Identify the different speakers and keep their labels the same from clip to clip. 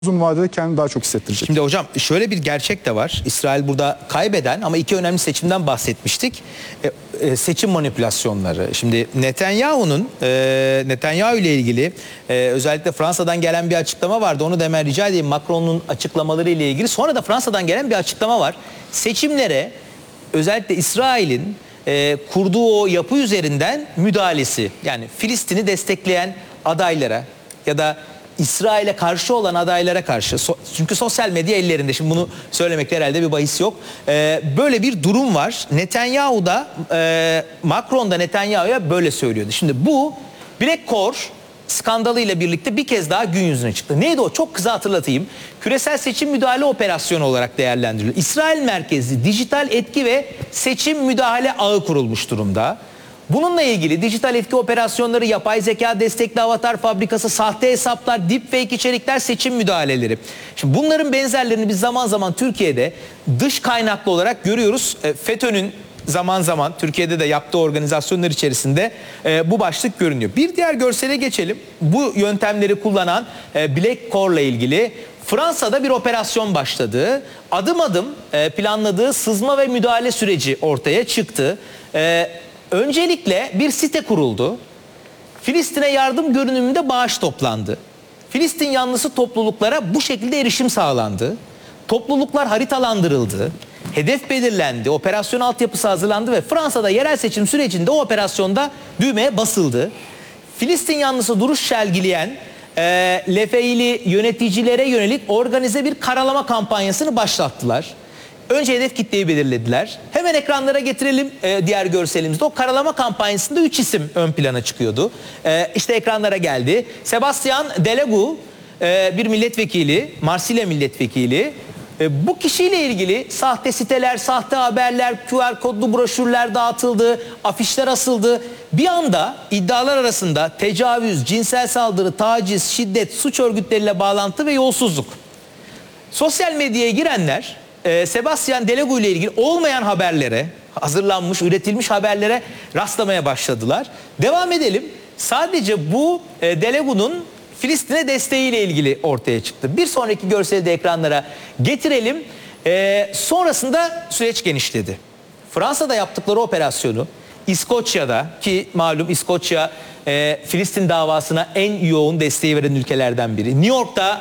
Speaker 1: uzun vadede kendini daha çok hissettirecek.
Speaker 2: Şimdi hocam şöyle bir gerçek de var. İsrail burada kaybeden ama iki önemli seçimden bahsetmiştik. Seçim manipülasyonları. Şimdi Netanyahu ile ilgili özellikle Fransa'dan gelen bir açıklama vardı. Onu da hemen rica edeyim. Macron'un açıklamaları ile ilgili. Sonra da Fransa'dan gelen bir açıklama var. Seçimlere özellikle İsrail'in kurduğu o yapı üzerinden müdahalesi, yani Filistin'i destekleyen adaylara ya da İsrail'e karşı olan adaylara karşı, çünkü sosyal medya ellerinde, şimdi bunu söylemekte herhalde bir bahis yok. Böyle bir durum var. Netanyahu da Macron da Netanyahu'ya böyle söylüyordu. Şimdi bu Black Core skandalıyla birlikte bir kez daha gün yüzüne çıktı. Neydi o? Çok kısa hatırlatayım. Küresel seçim müdahale operasyonu olarak değerlendiriliyor. İsrail merkezli dijital etki ve seçim müdahale ağı kurulmuş durumda. Bununla ilgili dijital etki operasyonları, yapay zeka destekli avatar fabrikası, sahte hesaplar, deepfake içerikler, seçim müdahaleleri. Şimdi bunların benzerlerini biz zaman zaman Türkiye'de dış kaynaklı olarak görüyoruz. FETÖ'nün zaman zaman Türkiye'de de yaptığı organizasyonlar içerisinde bu başlık görünüyor. Bir diğer görsele geçelim. Bu yöntemleri kullanan Black Core'la ilgili Fransa'da bir operasyon başladı. Adım adım planladığı sızma ve müdahale süreci ortaya çıktı. Öncelikle bir site kuruldu. Filistin'e yardım görünümünde bağış toplandı. Filistin yanlısı topluluklara bu şekilde erişim sağlandı. Topluluklar haritalandırıldı. Hedef belirlendi. Operasyon altyapısı hazırlandı ve Fransa'da yerel seçim sürecinde o operasyonda düğmeye basıldı. Filistin yanlısı duruş sergileyen LFİ'li yöneticilere yönelik organize bir karalama kampanyasını başlattılar. Önce hedef kitleyi belirlediler. Hemen ekranlara getirelim diğer görselimizde. O karalama kampanyasında 3 isim ön plana çıkıyordu. İşte ekranlara geldi. Sebastian Delegu bir milletvekili, Marsilya milletvekili. Bu kişiyle ilgili sahte siteler, sahte haberler, QR kodlu broşürler dağıtıldı, afişler asıldı. Bir anda iddialar arasında tecavüz, cinsel saldırı, taciz, şiddet, suç örgütleriyle bağlantı ve yolsuzluk. Sosyal medyaya girenler Sebastian Delegu ile ilgili olmayan haberlere, hazırlanmış, üretilmiş haberlere rastlamaya başladılar. Devam edelim. Sadece bu Delegu'nun Filistin'e desteğiyle ilgili ortaya çıktı. Bir sonraki görseli de ekranlara getirelim. Sonrasında süreç genişledi. Fransa'da yaptıkları operasyonu İskoçya'da, ki malum İskoçya Filistin davasına en yoğun desteği veren ülkelerden biri. New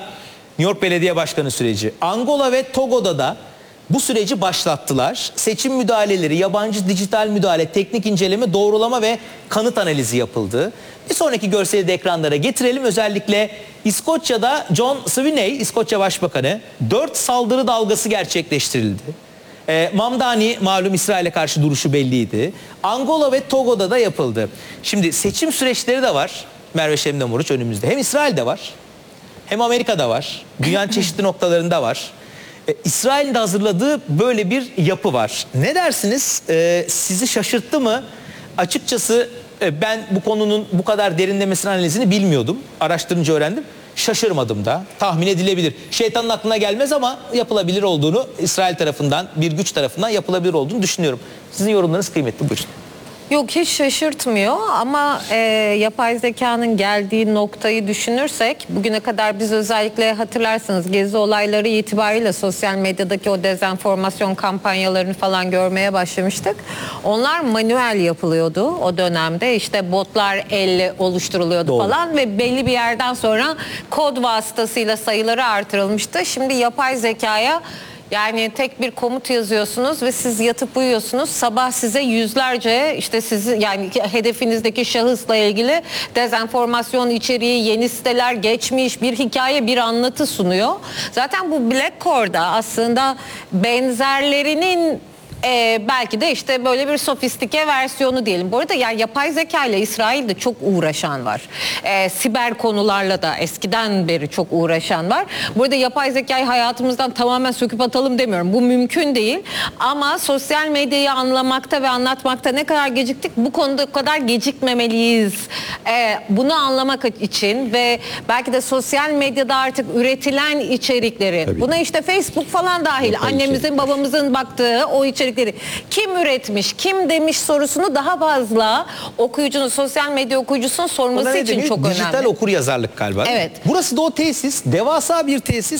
Speaker 2: York Belediye Başkanı süreci. Angola ve Togo'da da bu süreci başlattılar. Seçim müdahaleleri, yabancı dijital müdahale, teknik inceleme, doğrulama ve kanıt analizi yapıldı. Bir sonraki görseli de ekranlara getirelim. Özellikle İskoçya'da John Swinney, İskoçya Başbakanı, 4 saldırı dalgası gerçekleştirildi. Mamdani malum İsrail'e karşı duruşu belliydi. Angola ve Togo'da da yapıldı. Şimdi seçim süreçleri de var Merve Şemdin Oruç önümüzde. Hem İsrail'de var, hem Amerika'da var, dünyanın çeşitli noktalarında var. İsrail'in de hazırladığı böyle bir yapı var. Ne dersiniz? Sizi şaşırttı mı? Açıkçası ben bu konunun bu kadar derinlemesine analizini bilmiyordum. Araştırınca öğrendim. Şaşırmadım da. Tahmin edilebilir. Şeytanın aklına gelmez ama yapılabilir olduğunu, İsrail tarafından, bir güç tarafından yapılabilir olduğunu düşünüyorum. Sizin yorumlarınız kıymetli. Buyurun.
Speaker 3: Yok, hiç şaşırtmıyor ama yapay zekanın geldiği noktayı düşünürsek, bugüne kadar biz özellikle hatırlarsanız gezi olayları itibariyle sosyal medyadaki o dezenformasyon kampanyalarını falan görmeye başlamıştık. Onlar manuel yapılıyordu o dönemde, işte botlar elle oluşturuluyordu. Doğru. Falan ve belli bir yerden sonra kod vasıtasıyla sayıları artırılmıştı. Şimdi yapay zekaya yani tek bir komut yazıyorsunuz ve siz yatıp uyuyorsunuz. Sabah size yüzlerce, işte sizi, yani hedefinizdeki şahısla ilgili dezenformasyon içeriği, yeni siteler, geçmiş bir hikaye, bir anlatı sunuyor. Zaten bu Black Core'da aslında benzerlerinin belki de işte böyle bir sofistike versiyonu diyelim. Bu arada yani yapay zeka ile İsrail'de çok uğraşan var. Siber konularla da eskiden beri çok uğraşan var. Burada yapay zekayı hayatımızdan tamamen söküp atalım demiyorum. Bu mümkün değil. Ama sosyal medyayı anlamakta ve anlatmakta ne kadar geciktik, bu konuda o kadar gecikmemeliyiz. Bunu anlamak için ve belki de sosyal medyada artık üretilen içerikleri, buna işte Facebook falan dahil, annemizin babamızın baktığı o içerik içerikleri kim üretmiş, kim demiş sorusunu daha fazla okuyucunun, sosyal medya okuyucusunun
Speaker 2: Ona
Speaker 3: sorması
Speaker 2: ne
Speaker 3: için
Speaker 2: deniyor?
Speaker 3: çok
Speaker 2: Dijital
Speaker 3: önemli.
Speaker 2: okur yazarlık galiba.
Speaker 3: Evet.
Speaker 2: Burası da o tesis, devasa bir tesis.